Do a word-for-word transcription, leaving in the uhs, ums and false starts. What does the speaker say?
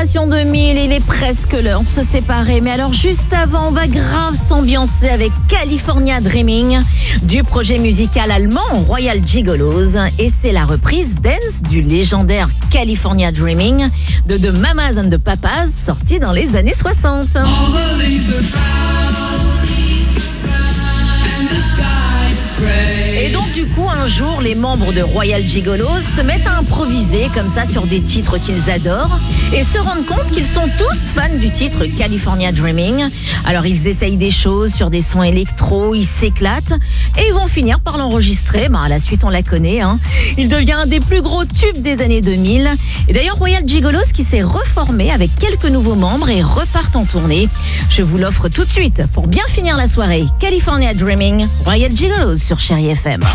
Génération deux mille, il est presque l'heure de se séparer. Mais alors juste avant, on va grave s'ambiancer avec California Dreaming du projet musical allemand Royal Gigolos. Et c'est la reprise dance du légendaire California Dreaming de The Mamas and the Papas, sorti dans les années soixante. Et donc du coup, un jour, les membres de Royal Gigolos se mettent à improviser comme ça sur des titres qu'ils adorent et se rendent compte qu'ils sont tous fans du titre California Dreaming. Alors ils essayent des choses sur des sons électro, ils s'éclatent et ils vont finir par l'enregistrer. Ben, à la suite, on la connaît. Hein. Il devient un des plus gros tubes des années deux mille. Et d'ailleurs, Royal Gigolos qui s'est reformé avec quelques nouveaux membres et repart en tournée. Je vous l'offre tout de suite pour bien finir la soirée. California Dreaming, Royal Gigolos sur Chérie F M.